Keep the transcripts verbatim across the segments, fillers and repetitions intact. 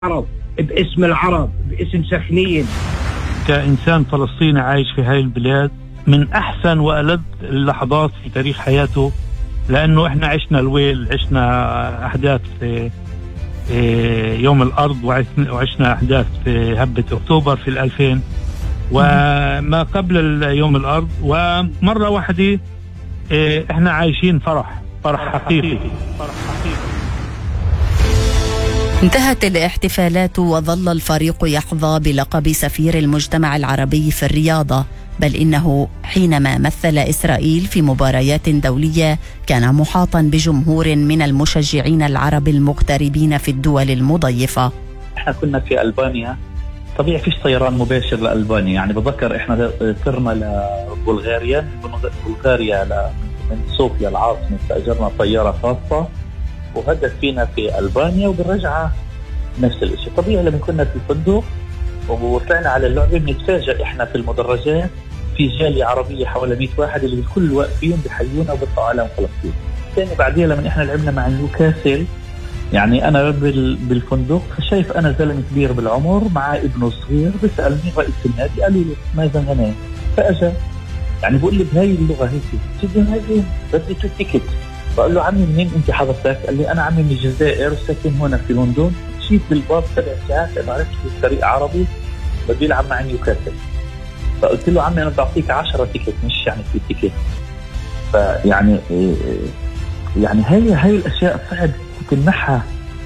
العرب، باسم العرب، باسم سخنين. كإنسان فلسطيني عايش في هاي البلاد، من أحسن وألذ اللحظات في تاريخ حياته، لأنه إحنا عشنا الويل، عشنا أحداث يوم الأرض، وعشنا أحداث في هبة أكتوبر في الألفين وما قبل يوم الأرض، ومرة واحدة إحنا عايشين فرح فرح حقيقي فرح حقيقي. انتهت الاحتفالات وظل الفريق يحظى بلقب سفير المجتمع العربي في الرياضة، بل إنه حينما مثل إسرائيل في مباريات دولية كان محاطا بجمهور من المشجعين العرب المغتربين في الدول المضيفة. احنا كنا في ألبانيا، طبيعي فيش طيران مباشر لألبانيا، يعني بذكر احنا صرنا لبلغاريا، بلغاريا من صوفيا العاصمة استأجرنا طيارة خاصة وهدت فينا في ألبانيا، وبالرجعة نفس الشيء. طبيعي لما كنا في الفندق وطلعنا على اللعبة بنتفاجئ احنا في المدرجات في جالية عربية حوالي مئة واحد اللي الكل واقفين بحيونا وبيطلعوا علم فلسطين. ثاني بعديها لما احنا لعبنا مع نيوكاسل، يعني انا بالفندق فشايف انا زلمه كبير بالعمر مع ابنه صغير، بسألني رئيس النادي قال لي ماذا هنا؟ فاجا يعني بقول لي بهاي اللغة هيك جدا هاي بدي تيكت. بقول له عمي منين انت حضرتك؟ قال لي انا عمي من الجزائر ساكن هنا في لندن، مشيت بالباب سبع ساعات انا عرفت الطريق عربي بدي يلعب مع نيوكاسل. فقلت له عمي انا بعطيك عشرة تيكت مش يعني في تيكت. فيعني يعني هاي هاي الاشياء صعب تمنحها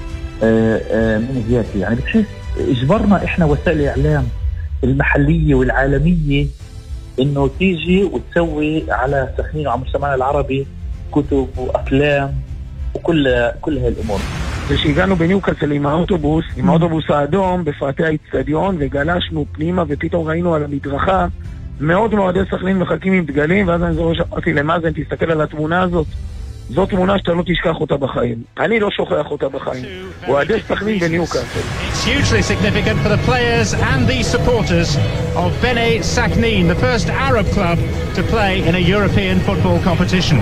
من هياتي، يعني بتحس اجبرنا احنا وسائل الاعلام المحليه والعالميه انه تيجي وتسوي على سخنين وعلى مجتمعنا العربي كتب وافلام وكل كل هاي الامور. כשהגענו בניוקאסל עם האוטובוס, עם האוטובוס האדום בפרטי האצטדיון, וגלשנו פנימה ופתאום ראינו על המדרכה מאוד מאוד סכנין מחכים עם דגלים, ואז אני זוכר שאמרתי למאזן תסתכל על התמונה הזאת, זו תמונה שאתה לא תשכח אותה בחיים. אני לא שוכח אותה בחיים. אוהדי סכנין בניוקאסל. It's hugely significant for the players and the supporters of Bnei Sakhnin, the first Arab club to play in a European football competition.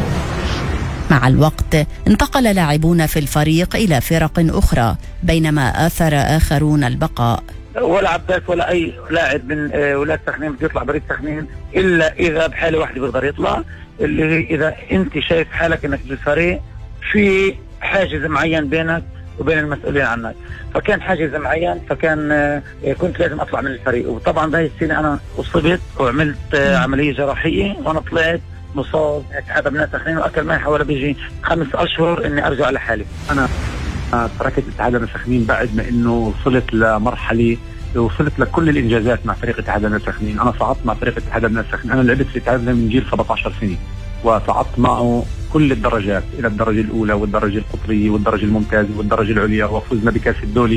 مع الوقت انتقل لاعبون في الفريق إلى فرق أخرى، بينما آثر آخرون البقاء. ولا عباس ولا أي لاعب من ولاد سخنين بده يطلع بريد سخنين إلا إذا بحالة واحدة بيقدر يطلع، اللي إذا أنت شايف حالك إنك بالفريق في حاجز معين بينك وبين المسؤولين عنك. فكان حاجز معين، فكان كنت لازم أطلع من الفريق. وطبعا بهاي السنة أنا أصبت وعملت عملية جراحية وأنا طلعت مصاب اتحاد ابناء سخنين، واكل معي حوالي بيجي خمس اشهر اني ارجع لحالي. انا تركت اتحاد ابناء سخنين بعد ما انه وصلت لمرحله وصلت لكل الانجازات مع فريق اتحاد ابناء سخنين. انا صعدت مع فريق اتحاد ابناء سخنين، انا لعبت في اتحاد من جيل سبعة عشر سنه وصعدت معه كل الدرجات الى الدرجه الاولى والدرجه القطريه والدرجه الممتازه والدرجه العليا، وفزنا بكاس الدولي.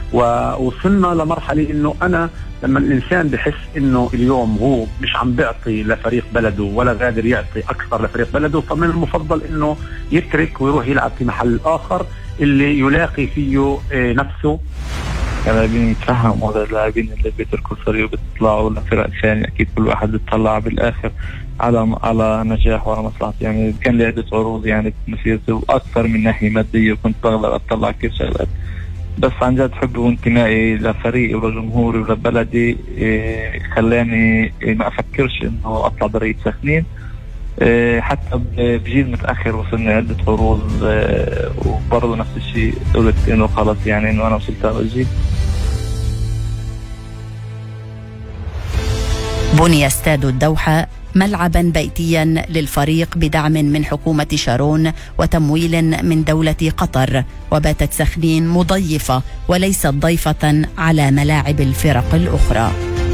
ووصلنا لمرحله انه انا لما الانسان بحس انه اليوم هو مش عم بيعطي لفريق بلده ولا قادر يعطي اكثر لفريق بلده، فمن المفضل انه يترك ويروح يلعب في محل اخر اللي يلاقي فيه نفسه. اللاعبين يتفهموا، هذا اللاعبين اللي بيتركوا الفريق وبيطلعوا لفرق ثانيه، اكيد كل واحد بيطلع بالاخر على على نجاح وعلى مصلحته. يعني كان لي عده عروض يعني بمسيرتي واكثر من ناحيه ماديه، وكنت بقدر اطلع كل شغلات، بس عن جد حبي وانتمائي لفريقي ولجمهوري ولبلدي خلاني ما افكرش انه اطلع بريد سخنين. حتى بجيل متاخر وصلنا عده عروض، وبرضه نفس الشيء قلت انه خلص يعني انه انا وصلت على الجيل. بني استاد الدوحة ملعبا بيتيا للفريق بدعم من حكومة شارون وتمويل من دولة قطر، وباتت سخنين مضيفة وليست ضيفة على ملاعب الفرق الأخرى.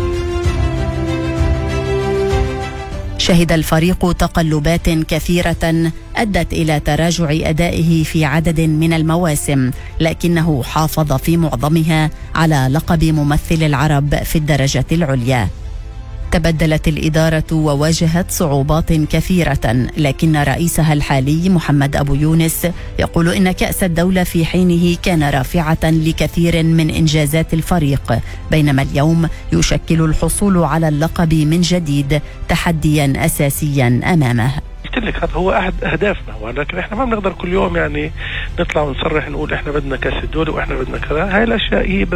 شهد الفريق تقلبات كثيرة أدت إلى تراجع أدائه في عدد من المواسم، لكنه حافظ في معظمها على لقب ممثل العرب في الدرجة العليا. تبدلت الإدارة وواجهت صعوبات كثيرة، لكن رئيسها الحالي محمد أبو يونس يقول إن كأس الدولة في حينه كان رافعة لكثير من إنجازات الفريق، بينما اليوم يشكل الحصول على اللقب من جديد تحديا أساسيا أمامه. قلت لك هذا هو احد اهدافنا، ولكن احنا ما بنقدر كل يوم يعني نطلع ونصرح نقول احنا بدنا كاس الدوري واحنا بدنا كذا. هاي الاشياء هي